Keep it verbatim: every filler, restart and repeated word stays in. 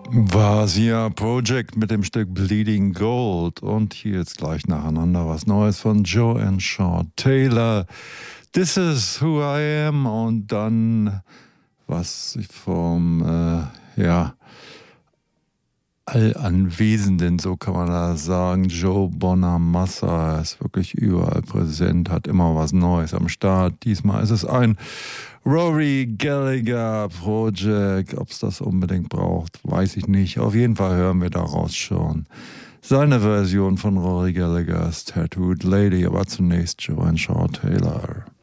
Vasia Project mit dem Stück Bleeding Gold und hier jetzt gleich nacheinander was Neues von Joe and Shaw Taylor. This is who I am und dann was vom äh, ja Allanwesenden, so kann man da sagen. Joe Bonamassa ist wirklich überall präsent, hat immer was Neues am Start. Diesmal ist es ein Rory Gallagher Project. Ob es das unbedingt braucht, weiß ich nicht. Auf jeden Fall hören wir daraus schon seine Version von Rory Gallaghers Tattooed Lady. Aber zunächst Joe and Shaw Taylor.